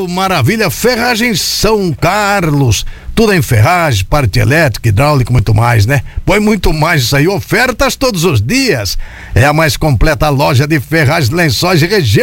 Ô, maravilha, Ferragem São Carlos, tudo em ferragem, parte elétrica, hidráulica, muito mais, né? Põe muito mais isso aí, ofertas todos os dias. É a mais completa loja de ferragens, lençóis e região